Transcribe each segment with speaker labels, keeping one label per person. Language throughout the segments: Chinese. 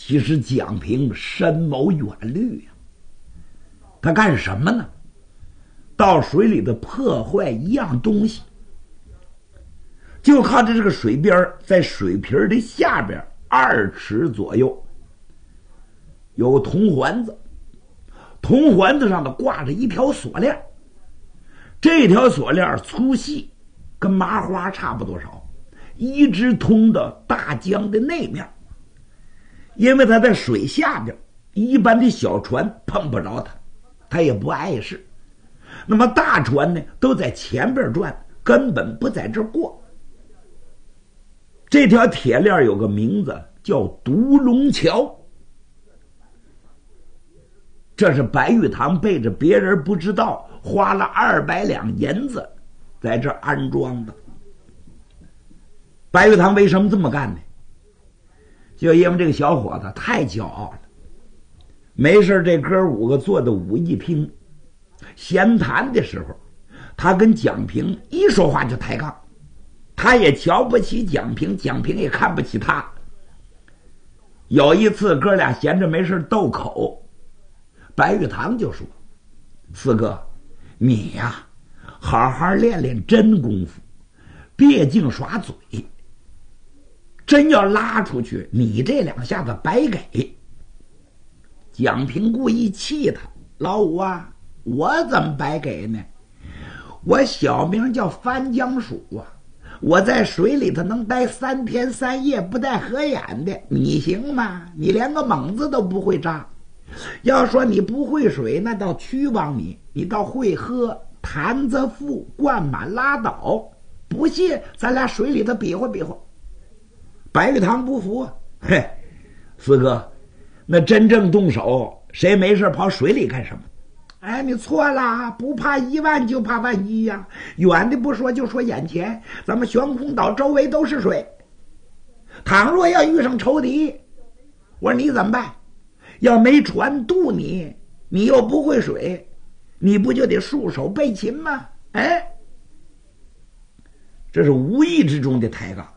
Speaker 1: 其实蒋平深谋远虑呀，他干什么呢？到水里头破坏一样东西，就靠着这个水边，在水皮的下边2尺左右有个铜环子，铜环子上头挂着一条锁链，这条锁链粗细跟麻花差不多少，一直通到大江的那面。因为它在水下边，一般的小船碰不着它，它也不碍事。那么大船呢，都在前边转，根本不在这过。这条铁链有个名字叫独龙桥，这是白玉堂背着别人不知道，花了200两银子在这安装的。白玉堂为什么这么干呢？就因为这个小伙子太骄傲了，没事这哥5个坐的武艺厅闲谈的时候，他跟蒋平一说话就抬杠，他也瞧不起蒋平，蒋平也看不起他。有一次哥俩闲着没事斗口，白玉堂就说：四哥，你呀好好练练真功夫，别净耍嘴，真要拉出去，你这2下子白给。蒋平故意气他：老五啊，我怎么白给呢？我小名叫翻江鼠啊，我在水里头能待3天3夜不带合眼的，你行吗？你连个猛子都不会扎。要说你不会水，那倒屈枉你，你倒会喝，坛子腹灌满拉倒。不信咱俩水里头比划比划。白玉堂不服，嘿，四哥，那真正动手，谁没事跑水里干什么？哎，你错了，不怕1万就怕万一呀。远的不说，就说眼前，咱们悬空岛周围都是水，倘若要遇上仇敌，我说你怎么办？要没船渡你，你又不会水，你不就得束手被擒吗？哎，这是无意之中的抬杠，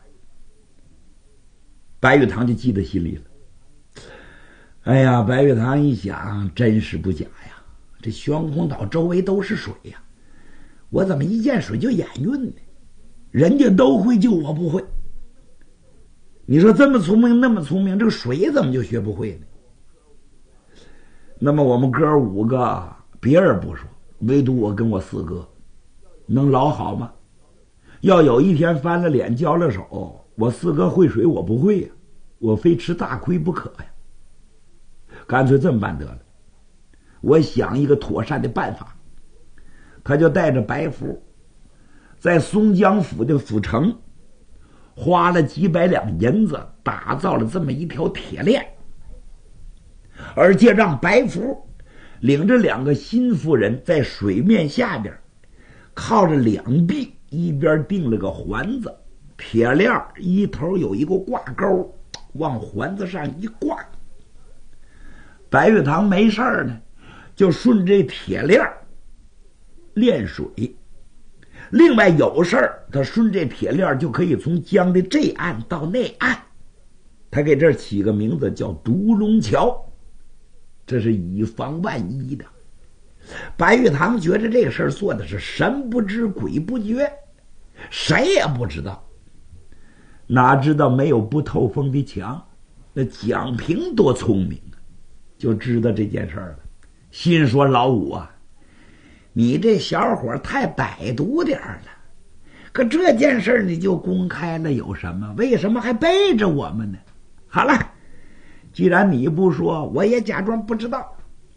Speaker 1: 白玉堂就记在心里了。哎呀，白玉堂一想，真是不假呀，这悬空岛周围都是水呀，我怎么一见水就眼晕呢？人家都会，就我不会。你说这么聪明那么聪明，这个水怎么就学不会呢？那么我们哥5个，别人不说，唯独我跟我4哥能老好吗？要有一天翻了脸交了手，我4哥会水我不会呀，我非吃大亏不可呀。干脆这么办得了，我想一个妥善的办法。他就带着白福在松江府的府城花了几百两银子打造了这么一条铁链，而且让白福领着2个新妇人在水面下边靠着2臂，一边钉了个环子，铁链一头有一个挂钩，往环子上一挂。白玉堂没事呢，就顺这铁链练水，另外有事儿他顺这铁链就可以从江的这岸到那岸。他给这儿起个名字叫独龙桥，这是以防万一的。白玉堂觉得这个事儿做的是神不知鬼不觉，谁也不知道，哪知道没有不透风的墙。那蒋平多聪明啊，就知道这件事儿了，心说老五啊，你这小伙太歹毒点儿了，可这件事你就公开了有什么？为什么还背着我们呢？好了，既然你不说，我也假装不知道。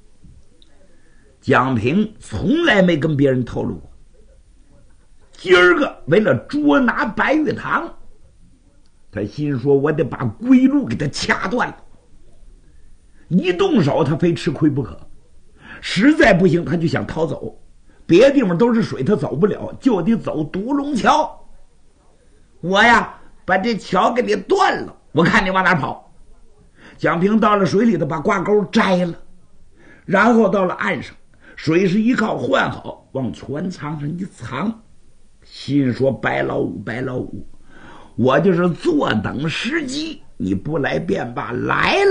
Speaker 1: 蒋平从来没跟别人透露过，今儿个为了捉拿白玉堂，他心说我得把归路给他掐断了，一动手他非吃亏不可，实在不行他就想逃走，别地方都是水他走不了，就得走独龙桥。我呀把这桥给你断了，我看你往哪跑。蒋平到了水里头把挂钩摘了，然后到了岸上，水是一靠换好，往船舱上一藏，心说白老五白老五，我就是坐等时机，你不来便罢，来了